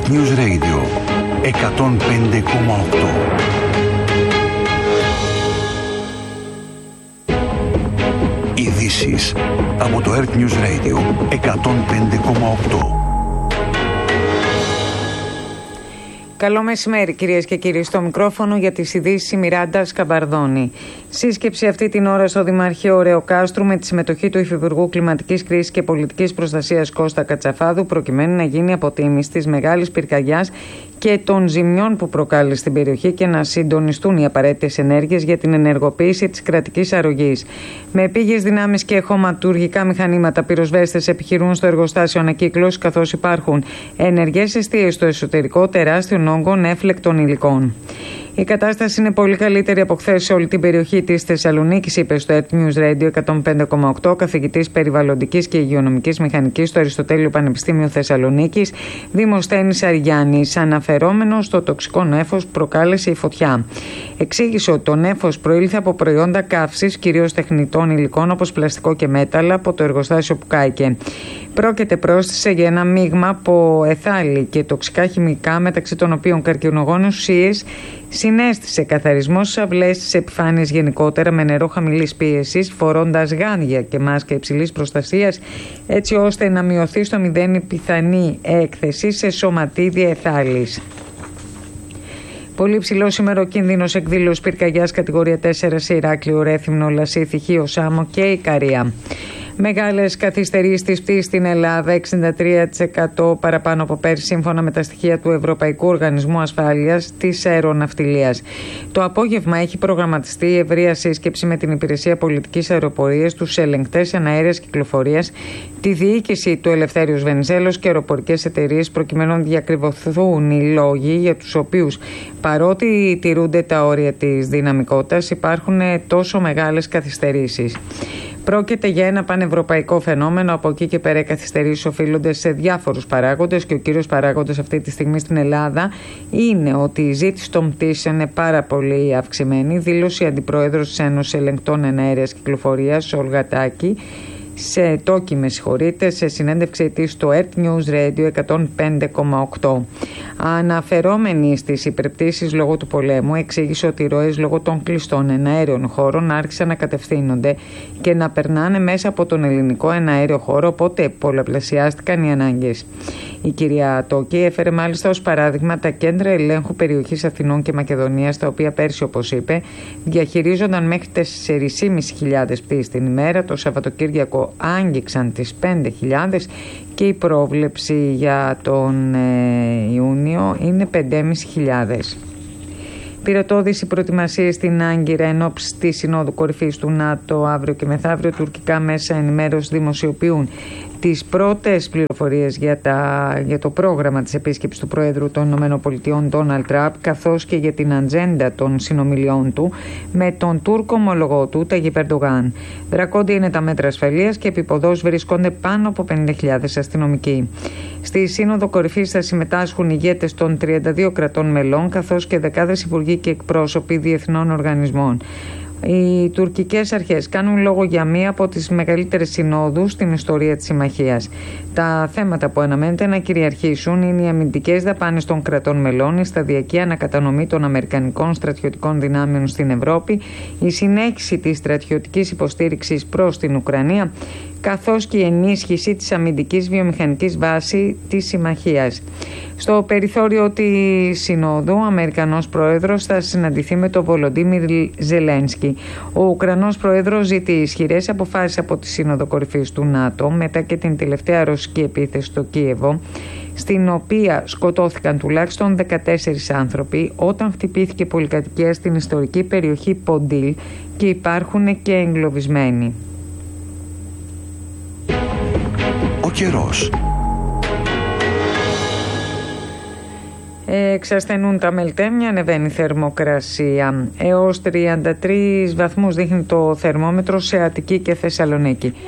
Earth News Radio 105,8. Ειδήσεις από το Earth News Radio 105,8. Καλό μεσημέρι κυρίες και κύριοι, στο μικρόφωνο για τις ειδήσεις η Μιράντα Σκαμπαρδόνη. Σύσκεψη αυτή την ώρα στο Δημαρχείο Ρεοκάστρου με τη συμμετοχή του Υφυπουργού Κλιματικής Κρίσης και Πολιτικής Προστασίας Κώστα Κατσαφάδου, προκειμένου να γίνει αποτίμηση της μεγάλης πυρκαγιάς και των ζημιών που προκάλεσε στην περιοχή και να συντονιστούν οι απαραίτητες ενέργειες για την ενεργοποίηση της κρατικής αρρωγής. Με επίγειες δυνάμεις και χωματουργικά μηχανήματα, πυροσβέστες επιχειρούν στο εργοστάσιο ανακύκλωση, καθώς υπάρχουν ενεργές εστίες στο εσωτερικό τεράστιων όγκων έφλεκτων υλικών. Η κατάσταση είναι πολύ καλύτερη από χθες σε όλη την περιοχή της Θεσσαλονίκης, είπε στο Earth News Radio 105,8 καθηγητής περιβαλλοντικής και υγειονομικής μηχανικής στο Αριστοτέλειο Πανεπιστήμιο Θεσσαλονίκης, Δημοσθένης Αργιάννης, αναφερόμενος στο τοξικό νέφος που προκάλεσε η φωτιά. Εξήγησε ότι το νέφος προήλθε από προϊόντα καύσης, κυρίως τεχνητών υλικών όπως πλαστικό και μέταλλα, από το εργοστάσιο που κάηκε. Πρόκειται, πρόσθεσε, για ένα μείγμα από εθάλη και τοξικά χημικά, μεταξύ των οποίων καρκινογόνες ουσίες. Συνέστησε καθαρισμό στις αυλές της επιφάνειας γενικότερα με νερό χαμηλής πίεσης, φορώντας γάντια και μάσκα υψηλής προστασίας, έτσι ώστε να μειωθεί στο 0 η πιθανή έκθεση σε σωματίδια εθάλης. Πολύ ψηλό σήμερα ο κίνδυνος εκδήλωσης πυρκαγιάς κατηγορία 4 σε Ηράκλειο, Ρέθυμνο, Λασίθι, Χίο, Σάμο και Ικαρία. Μεγάλες καθυστερήσεις της πτήσης στην Ελλάδα, 63% παραπάνω από πέρσι, σύμφωνα με τα στοιχεία του Ευρωπαϊκού Οργανισμού Ασφάλειας της Αεροναυτιλίας. Το απόγευμα έχει προγραμματιστεί η ευρεία σύσκεψη με την Υπηρεσία Πολιτικής Αεροπορίας, τους ελεγκτές εναέρειας κυκλοφορίας, τη διοίκηση του Ελευθέριος Βενιζέλος και αεροπορικές εταιρείες, προκειμένου να διακριβωθούν οι λόγοι για τους οποίους, παρότι τηρούνται τα όρια της δυναμικότητας, υπάρχουν τόσο μεγάλες καθυστερήσεις. Πρόκειται για ένα πανευρωπαϊκό φαινόμενο. Από εκεί και πέρα οι καθυστερήσεις οφείλονται σε διάφορους παράγοντες και ο κύριος παράγοντας αυτή τη στιγμή στην Ελλάδα είναι ότι η ζήτηση των πτήσεων είναι πάρα πολύ αυξημένη. Δήλωσε η Αντιπρόεδρος της Ένωσης Ελεγκτών Εναέρειας Κυκλοφορίας, Όλγα Τάκη, σε συνέντευξη της στο Earth News Radio 105,8. Αναφερόμενη στις υπερπτήσεις λόγω του πολέμου, εξήγησε ότι οι ροές λόγω των κλειστών εναέριων χώρων άρχισαν να κατευθύνονται και να περνάνε μέσα από τον ελληνικό εναέριο χώρο, οπότε πολλαπλασιάστηκαν οι ανάγκες. Η κυρία Τόκη έφερε μάλιστα ως παράδειγμα τα κέντρα ελέγχου περιοχής Αθηνών και Μακεδονίας, τα οποία πέρσι, όπως είπε, διαχειρίζονταν μέχρι 4.500 πτήσεις την ημέρα. Το Σαββατοκύριακο άγγιξαν τις 5.000 και η πρόβλεψη για τον Ιούνιο είναι 5.500. Πυρετώδης οι προετοιμασίες στην Άγκυρα εν ώψη της Συνόδου Κορυφής του ΝΑΤΟ αύριο και μεθαύριο. Τουρκικά μέσα ενημέρωση δημοσιοποιούν τις πρώτες πληροφορίες για το πρόγραμμα της επίσκεψης του Προέδρου των ΗΠΑ Ντόναλντ Τραμπ, καθώς και για την ατζέντα των συνομιλιών του με τον Τούρκο ομολογό του Ταγιπ Ερντογάν. Δρακόντια είναι τα μέτρα ασφαλείας και επιποδός βρίσκονται πάνω από 50.000 αστυνομικοί. Στη Σύνοδο Κορυφής θα συμμετάσχουν ηγέτες των 32 κρατών μελών, καθώς και δεκάδες υπουργοί και εκπρόσωποι διεθνών οργανισμών. Οι τουρκικές αρχές κάνουν λόγο για μία από τις μεγαλύτερες συνόδους στην ιστορία της συμμαχίας. Τα θέματα που αναμένεται να κυριαρχήσουν είναι οι αμυντικές δαπάνες των κρατών μελών, η σταδιακή ανακατανομή των αμερικανικών στρατιωτικών δυνάμεων στην Ευρώπη, η συνέχιση της στρατιωτικής υποστήριξης προς την Ουκρανία, καθώς και η ενίσχυση της αμυντικής βιομηχανικής βάσης της συμμαχίας. Στο περιθώριο της Συνόδου, ο Αμερικανός Πρόεδρος θα συναντηθεί με τον Βολοντίμιρ Ζελένσκι. Ο Ουκρανός Πρόεδρος ζητεί ισχυρές αποφάσεις από τη Σύνοδο Κορυφής του ΝΑΤΟ μετά και την τελευταία ρωσική επίθεση στο Κίεβο, στην οποία σκοτώθηκαν τουλάχιστον 14 άνθρωποι όταν χτυπήθηκε πολυκατοικία στην ιστορική περιοχή Ποντίλ και υπάρχουν και εγκλωβισμένοι. Ο καιρός. Εξασθενούν τα μελτέμια, ανεβαίνει η θερμοκρασία. Έως 33 βαθμούς δείχνει το θερμόμετρο σε Αττική και Θεσσαλονίκη.